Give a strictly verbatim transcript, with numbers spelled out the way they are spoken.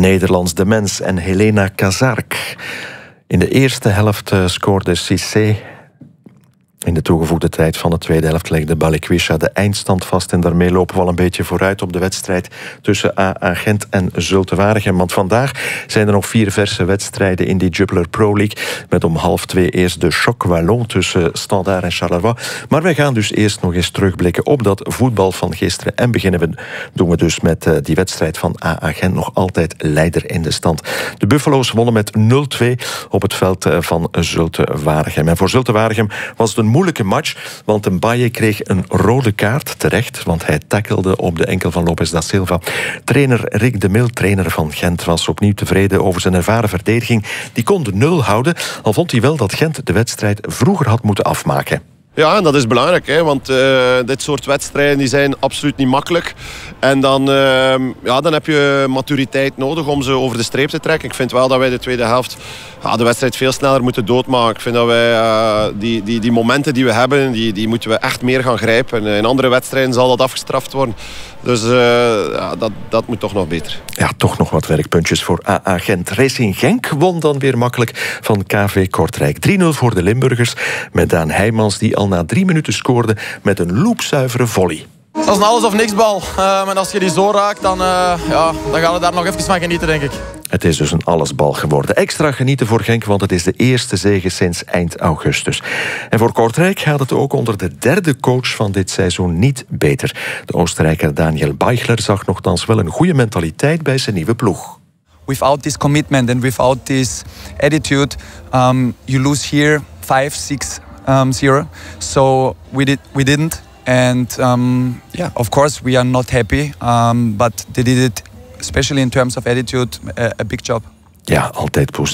Nederlands De Mens en Helena Kazark. In de eerste helft scoorde Cissé. In de toegevoegde tijd van de tweede helft legde Balikwisha de eindstand vast. En daarmee lopen we al een beetje vooruit op de wedstrijd tussen A A Gent en Zulte Waregem. Want vandaag zijn er nog vier verse wedstrijden in die Jupiler Pro League. Met om half twee eerst de Choc Wallon tussen Standaard en Charleroi. Maar wij gaan dus eerst nog eens terugblikken op dat voetbal van gisteren. En beginnen we, doen we dus met die wedstrijd van A A Gent. Nog altijd leider in de stand. De Buffalo's wonnen met nul twee op het veld van Zulte Waregem. En voor Zulte Waregem was het een moeilijke match, want Mbaye kreeg een rode kaart, terecht, want hij tackelde op de enkel van Lopez da Silva. Trainer Rick de Mil, trainer van Gent, was opnieuw tevreden over zijn ervaren verdediging. Die kon de nul houden, al vond hij wel dat Gent de wedstrijd vroeger had moeten afmaken. Ja, en dat is belangrijk, hè, want uh, dit soort wedstrijden die zijn absoluut niet makkelijk. En dan, uh, ja, dan heb je maturiteit nodig om ze over de streep te trekken. Ik vind wel dat wij de tweede helft ja, de wedstrijd veel sneller moeten doodmaken. Ik vind dat wij uh, die, die, die momenten die we hebben, die, die moeten we echt meer gaan grijpen. En in andere wedstrijden zal dat afgestraft worden. Dus uh, ja, dat, dat moet toch nog beter. Ja, toch nog wat werkpuntjes voor A A Gent. Racing Genk won dan weer makkelijk van K V Kortrijk. drie nul voor de Limburgers, met Daan Heijmans die al na drie minuten scoorde met een loopzuivere volley. Dat is een alles of niks bal. Uh, maar als je die zo raakt, dan, uh, ja, dan gaan we daar nog even van genieten, denk ik. Het is dus een allesbal geworden. Extra genieten voor Genk, want het is de eerste zege sinds eind augustus. En voor Kortrijk gaat het ook onder de derde coach van dit seizoen niet beter. De Oostenrijker Daniel Beichler zag nogthans wel een goede mentaliteit bij zijn nieuwe ploeg. Without this commitment and without this attitude, um, you lose here five, six, um, zero. So we did, we didn't. And um, yeah, of course we are not happy, um, but they did it, especially in terms of attitude, a, a big job. Ja, altijd positief.